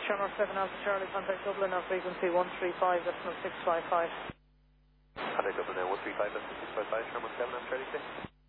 Shamrock 7 Alpha Charlie, contact Dublin on frequency 135, that's not 655. Contact Dublin now, 135, that's 655, Shamrock 7 Alpha Charlie 6.